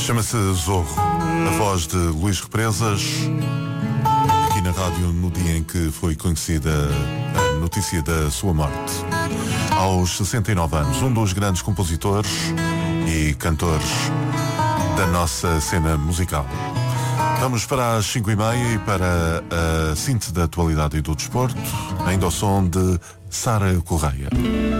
Chama-se Zorro, a voz de Luís Represas, aqui na rádio no dia em que foi conhecida a notícia da sua morte. Aos 69 anos, um dos grandes compositores e cantores da nossa cena musical. Vamos para as 5h30 e para a síntese da atualidade e do desporto, ainda ao som de Sara Correia.